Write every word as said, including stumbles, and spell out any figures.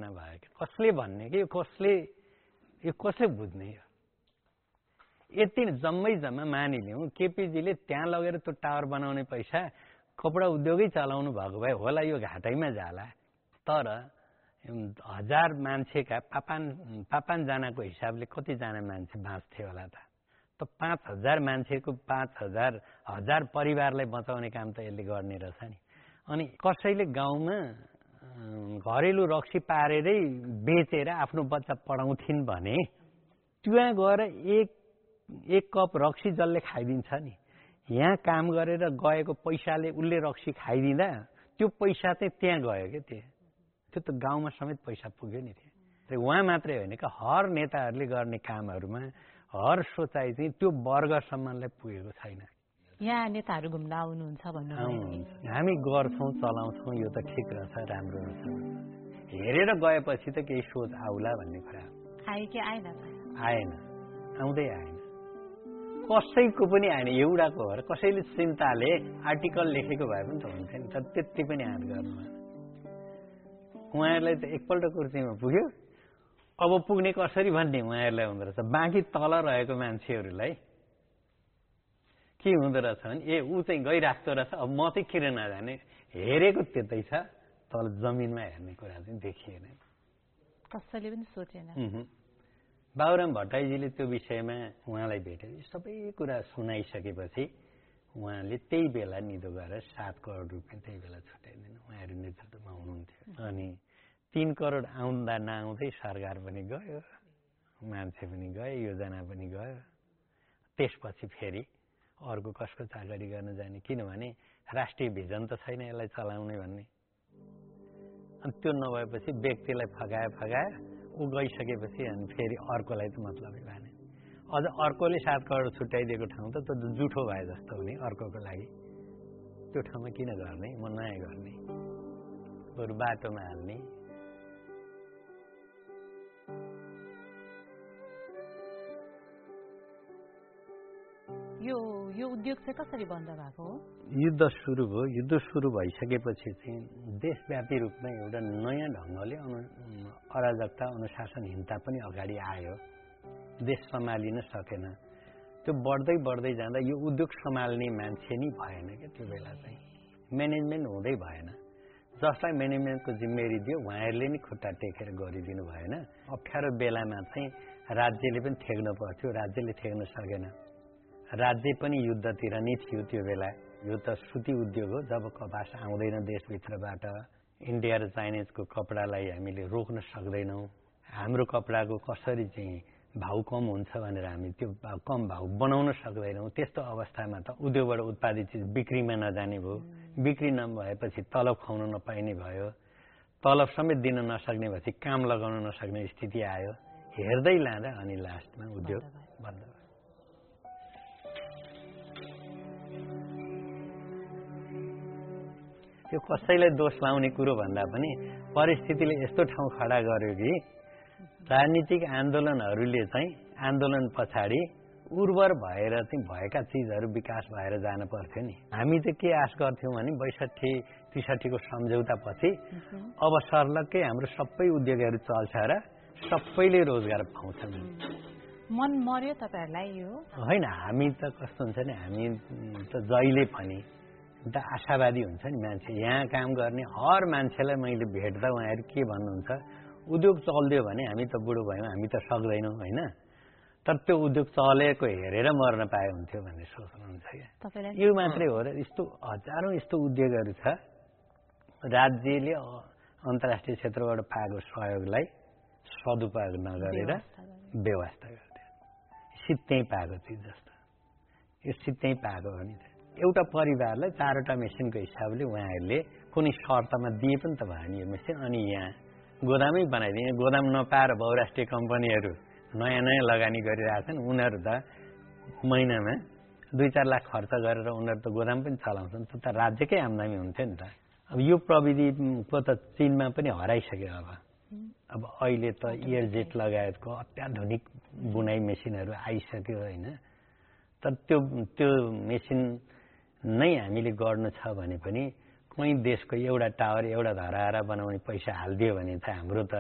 घटना भयो कि कसले भन्ने कि यो कसले यो कसले बुझ्ने हो यति जम्मै जम्मा मानिलिउँ केपीजीले त्यहाँ लगेर त्यो टावर बनाउने पैसा कपडा उद्योगै चलाउनु भएको भए होला यो घाटैमा जाला तर हजार मान्छेका पापान पापानजनाको हिसाबले कतिजना मान्छे बाँच्थे होला त त पाँच हजार मान्छेको पाँच हजार हजार परिवारलाई बचाउने काम त यसले गर्ने रहेछ नि अनि कसैले गाउँमा घरेलु रक्सी पारेरै बेचेर आफ्नो बच्चा पढाउँथिन् भने त्यहाँ गएर एक एक कप रक्सी जसले खाइदिन्छ नि यहाँ काम गरेर गएको पैसाले उसले रक्सी खाइदिँदा त्यो पैसा चाहिँ त्यहाँ गयो क्या त्यो त्यो त गाउँमा समेत पैसा पुग्यो नि त्यो उहाँ मात्रै होइन कि हर नेताहरूले गर्ने कामहरूमा हर सोचाइ चाहिँ त्यो वर्गसम्मलाई पुगेको छैन यहाँ नेताहरू घुम्न आउनुहुन्छ भन्नु हामी गर्छौँ चलाउँछौँ यो त ठिक रहेछ राम्रो रहेछ हेरेर गएपछि त केही सोच आउला भन्ने कुरा आए कि आएन आएन आउँदै आएन कसैको पनि आएन एउटाको भएर कसैले चिन्ताले आर्टिकल लेखेको भए पनि त हुन्थ्यो नि तर त्यति पनि हात गर्नु उहाँहरूलाई त एकपल्ट कुर्सीमा पुग्यो अब पुग्ने कसरी भन्ने उहाँहरूलाई हुँदो रहेछ बाँकी तल रहेको मान्छेहरूलाई के हुँदो रहेछ भने ए ऊ चाहिँ गइराख्दो रहेछ अब म चाहिँ किन नजाने हेरेको त्यतै छ तल जमिनमा हेर्ने कुरा चाहिँ देखिएन कसैले पनि सोचेन बाबुराम भट्टराईजीले त्यो विषयमा उहाँलाई भेटे सबै कुरा सुनाइसकेपछि उहाँले त्यही बेला निधो गरेर सात करोड रुपियाँ त्यही बेला छुट्याइदिनु उहाँहरू नेतृत्वमा हुनुहुन्थ्यो अनि तीन करोड आउँदा नआउँदै सरकार पनि गयो मान्छे पनि गयो योजना पनि गयो त्यसपछि फेरि अर्को कसको चाकरी गर्न जाने किनभने राष्ट्रिय भिजन त छैन यसलाई चलाउने भन्ने अनि त्यो नभएपछि व्यक्तिलाई फगाए फगाए ऊ गइसकेपछि अनि फेरि अर्कोलाई त मतलबै भएन अझ अर्कोले सात करोड छुट्याइदिएको ठाउँ त त्यो जुठो भए जस्तो हुने अर्कोको लागि त्यो ठाउँमा किन गर्ने म नयाँ गर्ने बरु बाटोमा हाल्ने यो यो उद्योग चाहिँ कसरी बन्द भएको हो युद्ध सुरु भयो युद्ध सुरु भइसकेपछि चाहिँ देशव्यापी रूपमा एउटा नयाँ ढङ्गले अराजकता अनुशासनहीनता पनि अगाडि आयो देश सम्हालिन सकेन त्यो बढ्दै बढ्दै जाँदा यो उद्योग सम्हाल्ने मान्छे नै भएन क्या त्यो बेला चाहिँ म्यानेजमेन्ट हुँदै भएन जसलाई म्यानेजमेन्टको जिम्मेवारी दियो उहाँहरूले नै खुट्टा टेकेर गरिदिनु भएन अप्ठ्यारो बेलामा चाहिँ राज्यले पनि ठेक्न पर्थ्यो राज्यले ठेक्न सकेन राज्य पनि युद्धतिर नै थियो त्यो बेला यो त सुती उद्योग हो जब कपास आउँदैन देशभित्रबाट इन्डिया र चाइनिजको कपडालाई हामीले रोक्न सक्दैनौँ हाम्रो कपडाको कसरी चाहिँ भाउ कम हुन्छ भनेर हामी त्यो कम भाउ बनाउन सक्दैनौँ त्यस्तो अवस्थामा त उद्योगबाट उत्पादित चिज बिक्रीमा नजाने भयो बिक्री नभएपछि तलब खुवाउन नपाइने भयो तलब समेत दिन नसक्ने भएपछि काम लगाउन नसक्ने स्थिति आयो हेर्दै लाँदा अनि लास्टमा उद्योग बन्द भयो त्यो कसैलाई दोष लाउने कुरो भन्दा पनि परिस्थितिले यस्तो ठाउँ खडा गर्यो कि राजनीतिक आन्दोलनहरूले चाहिँ आन्दोलन पछाडि उर्वर भएर चाहिँ भएका चिजहरू विकास भएर जान पर्थ्यो नि हामी चाहिँ के आश गर्थ्यौँ भने बैसठी त्रिसठीको सम्झौतापछि अब सर्लक्कै हाम्रो सबै उद्योगहरू चल्छ र सबैले रोजगार पाउँछन् मन मर्यो तपाईँहरूलाई यो होइन हामी त कस्तो हुन्छ नि हामी त जहिले पनि त आशावादी हुन्छ नि मान्छे यहाँ काम गर्ने हर मान्छेलाई मैले भेट्दा उहाँहरू के भन्नुहुन्छ उद्योग चल्दियो भने हामी त बुढो भयौँ हामी त सक्दैनौँ होइन तर त्यो उद्योग चलेको हेरेर मर्न पाए हुन्थ्यो भन्ने सोच्नुहुन्छ क्या यो मात्रै हो र यस्तो हजारौँ यस्तो उद्योगहरू छ राज्यले अन्तर्राष्ट्रिय क्षेत्रबाट पाएको सहयोगलाई सदुपयोग नगरेर व्यवस्था गर्थ्यो सित्तै पाएको चिज जस्तो यो सित्तै पाएको हो नि त एउटा परिवारलाई चारवटा मेसिनको हिसाबले उहाँहरूले कुनै शर्तमा दिए पनि त भयो नि यो मेसिन अनि यहाँ गोदामै बनाइदिए गोदाम नपाएर बहुराष्ट्रिय कम्पनीहरू नयाँ नयाँ लगानी गरिरहेछन् उनीहरू त महिनामा दुई चार लाख खर्च गरेर उनीहरू त गोदाम पनि चलाउँछन् त्यो त राज्यकै आम्दानी हुन्थ्यो नि त अब यो प्रविधिको त चीनमा पनि हराइसक्यो अब अब अहिले त एयरजेट लगायतको अत्याधुनिक बुनाइ मेसिनहरू आइसक्यो होइन तर त्यो त्यो मेसिन नै हामीले गर्नु छ भने पनि कुनै देशको एउटा टावर एउटा धराहरा बनाउने पैसा हालिदियो भने त हाम्रो त